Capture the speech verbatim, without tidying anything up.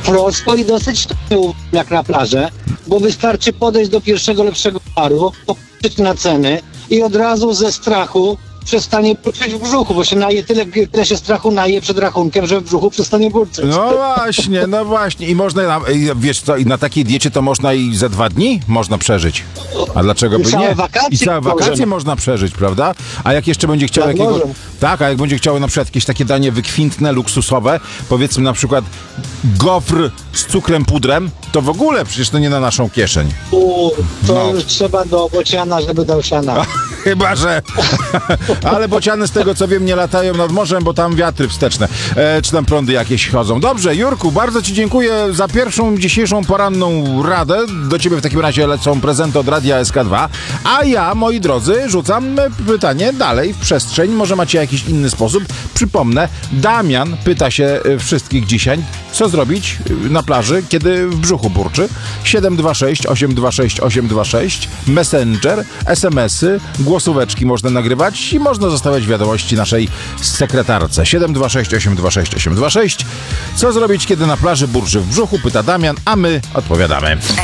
prosto i dosyć tanio, jak na plażę, bo wystarczy podejść do pierwszego lepszego baru, popatrzeć na ceny i od razu ze strachu przestanie burczyć w brzuchu, bo się naje tyle, tyle się strachu naje przed rachunkiem, że w brzuchu przestanie burczyć. No właśnie, no właśnie. I można, na- i wiesz co, i na takiej diecie to można i za dwa dni można przeżyć. A dlaczego I by całe nie? wakacje I całe wakacje możemy. można przeżyć, prawda? A jak jeszcze będzie chciał Tak, jakiego... możemy. Tak, a jak będzie chciał na przykład jakieś takie danie wykwintne, luksusowe, powiedzmy na przykład gofr z cukrem pudrem, to w ogóle przecież to nie na naszą kieszeń. U, to No. już trzeba do bociana, żeby dał siana. Chyba, że... Ale bociany z tego co wiem nie latają nad morzem, bo tam wiatry wsteczne. E, czy tam prądy jakieś chodzą. Dobrze, Jurku, bardzo ci dziękuję za pierwszą dzisiejszą poranną radę. Do ciebie w takim razie lecą prezenty od Radia S K dwa. A ja, moi drodzy, rzucam pytanie dalej w przestrzeń. Może macie jakiś inny sposób. Przypomnę, Damian pyta się e, wszystkich dzisiaj, co zrobić e, na plaży, kiedy w brzuchu burczy. siedem dwa sześć osiem dwa sześć osiem dwa sześć, Messenger, es em esy, głosóweczki można nagrywać i można zostawiać wiadomości naszej sekretarce. siedem dwa sześć osiem dwa sześć osiem dwa sześć. Co zrobić, kiedy na plaży burczy w brzuchu? Pyta Damian, a my odpowiadamy.